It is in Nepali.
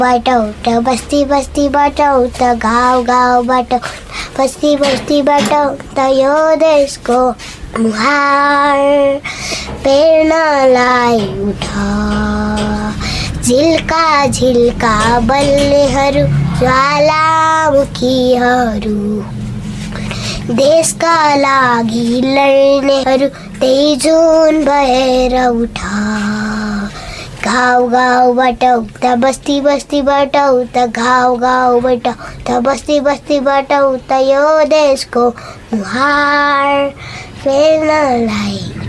बाट बस्ती बस्तीबाट उता गाउँ गाउँबाट बस्ती बस्तीबाट उता यो देशको मुहार पेर्नलाई उठ झिल्का झिल्का बल्नेहरू ज्वालामुखीहरू देशका लागि लड्नेहरू त्यही जुन भएर उठ गाउँ गाउँबाट उता बस्ती बस्तीबाट उता गाउँ गाउँबाट उता बस्ती बस्तीबाट उता यो देशको मुहार फेर्नलाई